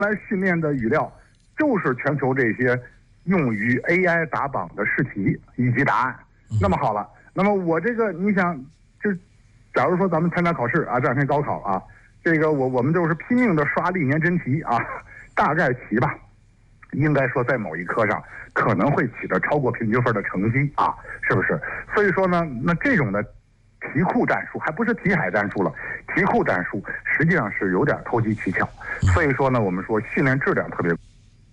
来训练的语料就是全球这些用于 AI 打榜的试题以及答案。那么好了，那么我这个你想，就假如说咱们参加考试啊，这两天高考啊，这个我们就是拼命的刷历年真题啊，大概齐吧，应该说在某一科上可能会取得超过平均分的成绩啊，是不是？所以说呢，那这种的题库战术还不是题海战术了，题库战术实际上是有点投机取巧。所以说呢，我们说训练质量特别。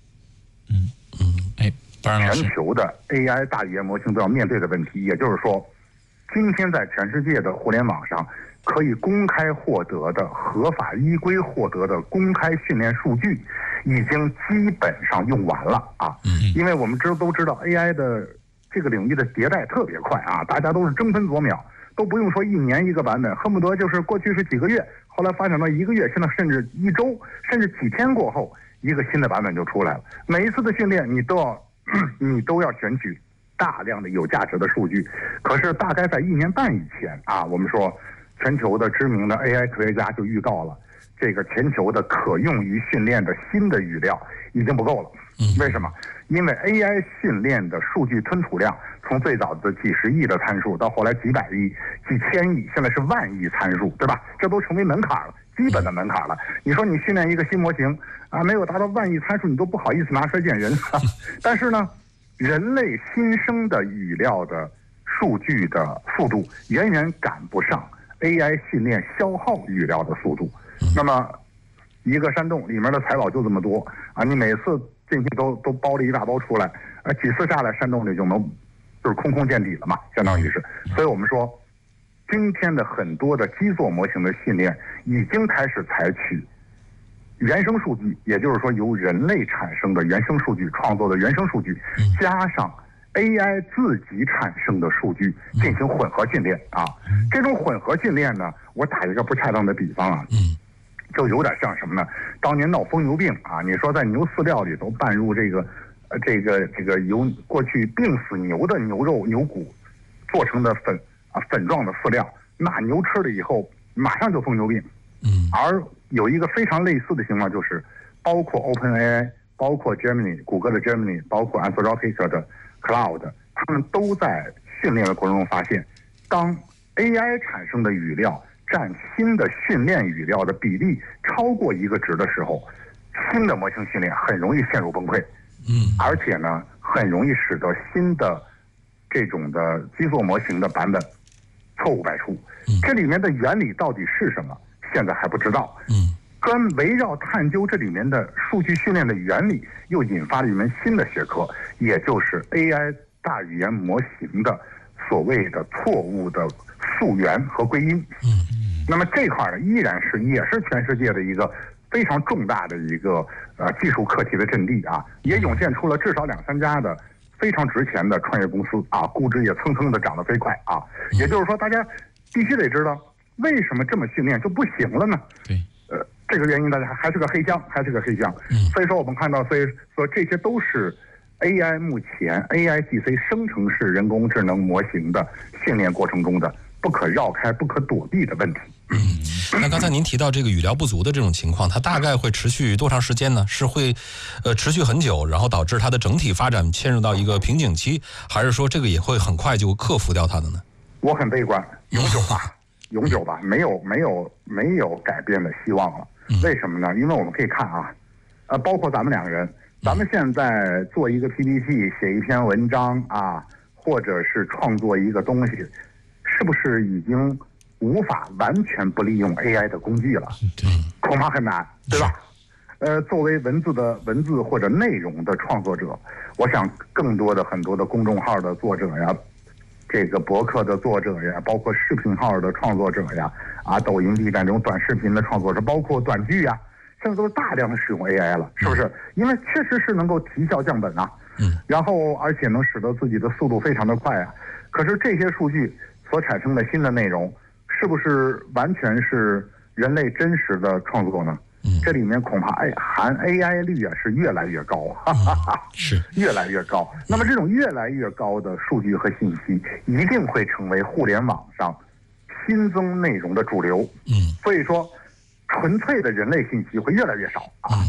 全球的 AI 大语言模型都要面对的问题，也就是说，今天在全世界的互联网上可以公开获得的、合法依规获得的公开训练数据，已经基本上用完了啊。因为我们都知道 AI 的这个领域的迭代特别快啊，大家都是争分夺秒，都不用说一年一个版本，恨不得就是过去是几个月，后来发展到1个月，现在甚至1周，甚至几天过后，一个新的版本就出来了。每一次的训练你都要选取大量的有价值的数据。可是大概在1年半以前啊，我们说全球的知名的 AI 科学家就预告了，这个全球的可用于训练的新的语料已经不够了。为什么？因为 AI 训练的数据吞吐量从最早的几十亿的参数，到后来几百亿、几千亿，现在是万亿参数，对吧？这都成为门槛了，基本的门槛了。你说你训练一个新模型啊，没有达到万亿参数，你都不好意思拿出来见人。但是呢，人类新生的语料的数据的速度远远赶不上 AI 训练消耗语料的速度。那么一个山洞里面的财宝就这么多啊，你每次进去都包了一大包出来，几次下来山洞里就是空空见底了嘛，相当于是。所以我们说，今天的很多的基座模型的训练已经开始采取原生数据，也就是说由人类产生的原生数据创作的原生数据，加上 AI 自己产生的数据进行混合训练啊。这种混合训练呢，我打一个不恰当的比方啊，就有点像什么呢？当年闹疯牛病啊，你说在牛饲料里头拌入这个由过去病死牛的牛肉牛骨做成的粉状的饲料，那牛吃了以后马上就疯牛病。而有一个非常类似的情况，就是包括 OpenAI、包括 Gemini 谷歌的 Gemini、包括 Anthropic 的 Cloud， 他们都在训练的过程中发现，当 AI 产生的语料占新的训练语料的比例超过一个值的时候，新的模型训练很容易陷入崩溃。而且呢，很容易使得新的这种的基座模型的版本错误百出。这里面的原理到底是什么，现在还不知道。围绕探究这里面的数据训练的原理，又引发了一门新的学科，也就是 AI 大语言模型的所谓的错误的溯源和归因。那么这块呢，也是全世界的一个非常重大的一个技术课题的阵地啊，也涌现出了至少2、3家的非常值钱的创业公司啊，估值也蹭蹭的涨得飞快啊。也就是说，大家必须得知道为什么这么训练就不行了呢？这个原因大家还是个黑箱。所以说我们看到，所以说这些都是 AI 目前 AIGC 生成式人工智能模型的训练过程中的不可绕开、不可躲避的问题。 那刚才您提到这个语料不足的这种情况，它大概会持续多长时间呢？是会持续很久，然后导致它的整体发展陷入到一个瓶颈期，还是说这个也会很快就克服掉它的呢？ 我很悲观，永久吧，没有改变的希望了。为什么呢？因为我们可以看啊，包括咱们2个人，咱们现在做一个 PPT， 写一篇文章啊，或者是创作一个东西，是不是已经无法完全不利用 AI 的工具了？恐怕很难，对吧？作为文字或者内容的创作者，我想更多的很多的公众号的作者呀，这个博客的作者呀，包括视频号的创作者呀，抖音、B 站这种短视频的创作者，包括短剧呀，现在都是大量的使用 AI 了，是不是？因为确实是能够提效降本啊，然后而且能使得自己的速度非常的快啊。可是这些数据所产生的新的内容，是不是完全是人类真实的创作呢？这里面恐怕含 AI 率是越来越高， 是越来越高。那么这种越来越高的数据和信息，一定会成为互联网上新增内容的主流。所以说，纯粹的人类信息会越来越少啊。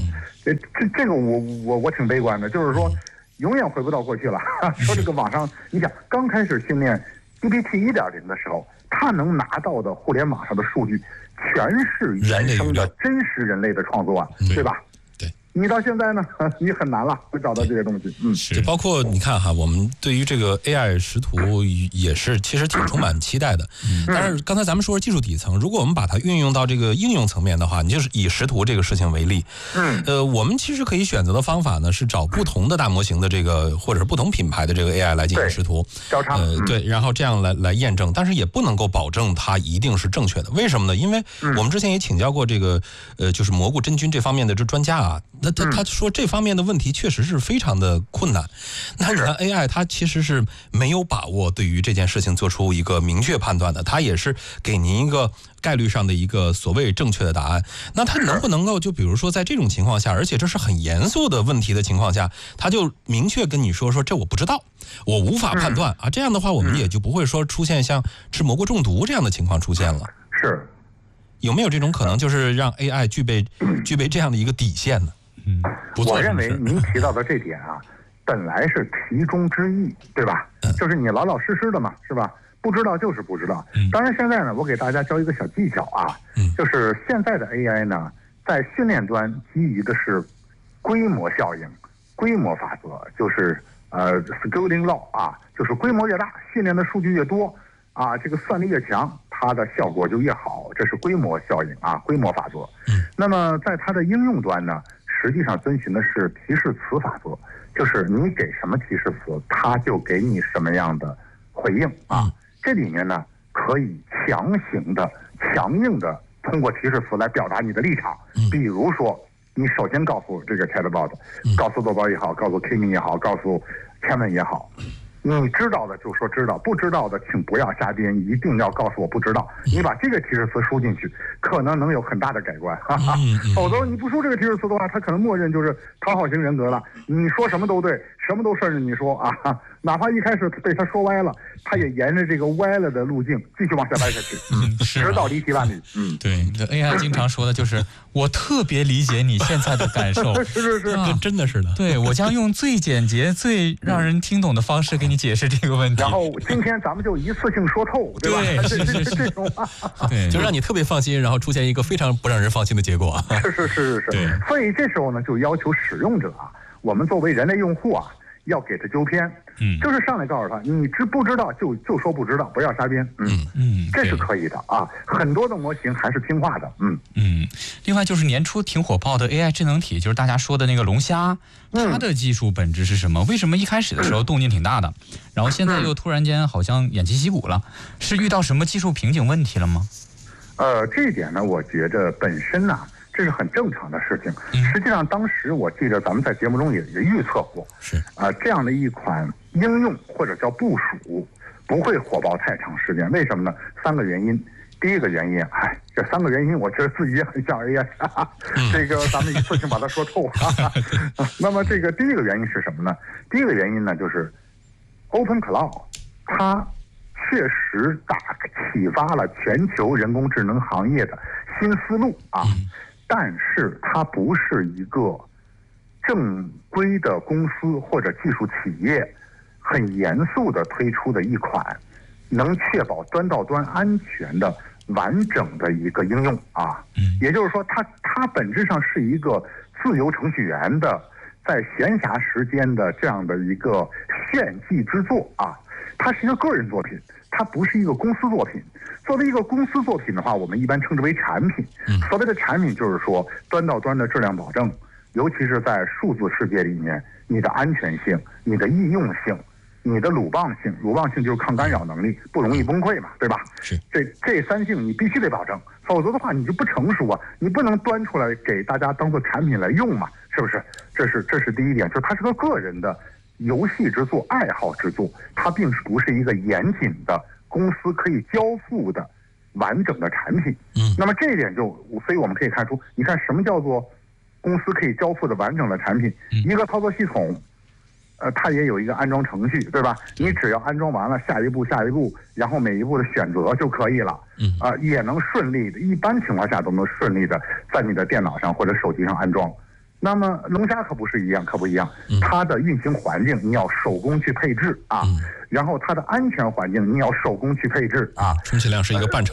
这个我挺悲观的，就是说永远回不到过去了。说这个网上，你想刚开始训练 GPT 1.0的时候，它能拿到的互联网上的数据全是原生的真实人类的创作啊，对吧？你到现在呢，你很难了，会找到这些东西。 就包括你看哈，我们对于这个 AI 识图也是其实挺充满期待的。但是刚才咱们说是技术底层，如果我们把它运用到这个应用层面的话，你就是以识图这个事情为例，我们其实可以选择的方法呢是找不同的大模型的这个或者是不同品牌的这个 AI 来进行识图，对，然后这样来验证，但是也不能够保证它一定是正确的。为什么呢？因为我们之前也请教过这个就是蘑菇真菌这方面的这专家啊。他说这方面的问题确实是非常的困难。那你看 AI 它其实是没有把握对于这件事情做出一个明确判断的，它也是给您一个概率上的一个所谓正确的答案。那它能不能够就比如说在这种情况下，而且这是很严肃的问题的情况下，它就明确跟你说这我不知道，我无法判断啊。这样的话我们也就不会说出现像吃蘑菇中毒这样的情况出现了。 是有没有这种可能，就是让 AI 具备这样的一个底线呢？ 我认为您提到的这点啊，本来是题中之意，对吧？就是你老老实实的嘛，是吧？不知道就是不知道。当然现在呢，我给大家教一个小技巧啊，就是现在的 AI 呢，在训练端基于的是规模效应、规模法则，就是scaling law 啊，就是规模越大，训练的数据越多啊，这个算力越强，它的效果就越好，这是规模效应啊，规模法则。那么在它的应用端呢，实际上遵循的是提示词法则，就是你给什么提示词，它就给你什么样的回应啊。这里面呢，可以强行的、强硬的通过提示词来表达你的立场。比如说，你首先告诉这个 Chatbot， 告诉豆包也好，告诉 Kimi 也好，告诉 Kevin 也好，你知道的就说知道，不知道的请不要瞎编，一定要告诉我不知道。你把这个提示词输进去，可能能有很大的改观。否则你不输这个提示词的话，它可能默认就是讨好型人格了。你说什么都对，什么都顺着你说啊，哪怕一开始被他说歪了，他也沿着这个歪了的路径继续往下歪下去，直到离题万里。 对，这 AI 经常说的就是我特别理解你现在的感受， 是， 真的是的。 对，我将用最简洁、最让人听懂的方式给你解释这个问题。 然后今天咱们就一次性说透，对吧？这种， 对， 就让你特别放心，然后出现一个非常不让人放心的结果。 是。所以这时候呢，就要求使用者啊，我们作为人类用户啊，要给他纠偏，就是上来告诉他，你不知道就说不知道，不要瞎编，这是可以的啊。很多的模型还是听话的， 另外就是年初挺火爆的 AI 智能体，就是大家说的那个龙虾，它的技术本质是什么？为什么一开始的时候动静挺大的，然后现在又突然间好像偃旗息鼓了？是遇到什么技术瓶颈问题了吗？ 这一点呢，我觉得本身呢，这是很正常的事情。实际上，当时我记得咱们在节目中也预测过，这样的一款应用或者叫部署不会火爆太长时间。为什么呢？3个原因。第一个原因，这3个原因，我觉得自己也很像 AI，这个咱们一次性把它说透。那么这个第一个原因是什么呢？第一个原因呢，就是 Open Cloud 它确实启发了全球人工智能行业的新思路啊，但是它不是一个正规的公司或者技术企业很严肃的推出的一款能确保端到端安全的完整的一个应用啊。也就是说，它本质上是一个自由程序员的在闲暇时间的这样的一个炫技之作啊。它是一个个人作品，它不是一个公司作品。作为一个公司作品的话，我们一般称之为产品。所谓的产品就是说端到端的质量保证，尤其是在数字世界里面，你的安全性、你的易用性、你的鲁棒性就是抗干扰能力，不容易崩溃嘛，对吧？这3性你必须得保证，否则的话你就不成熟啊，你不能端出来给大家当做产品来用嘛，是不是？这是第一点，就是它是个个人的游戏之作、爱好之作，它并不是一个严谨的公司可以交付的完整的产品。那么这一点所以我们可以看出，你看什么叫做公司可以交付的完整的产品？一个操作系统，它也有一个安装程序，对吧？你只要安装完了，下一步，然后每一步的选择就可以了。也能顺利的，一般情况下都能顺利的在你的电脑上或者手机上安装。 那么龙虾可不是一样，可不一样。它的运行环境你要手工去配置啊，然后它的安全环境你要手工去配置啊。 充其量是一个半成